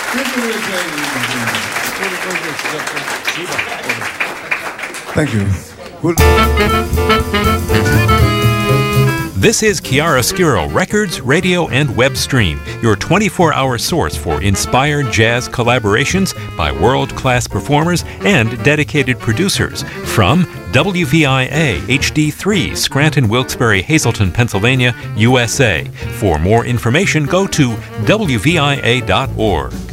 Thank you. This is Chiaroscuro Records, Radio, and Web Stream, your 24-hour source for inspired jazz collaborations by world-class performers and dedicated producers from WVIA HD3, Scranton, Wilkes-Barre, Hazleton, Pennsylvania, USA. For more information, go to WVIA.org.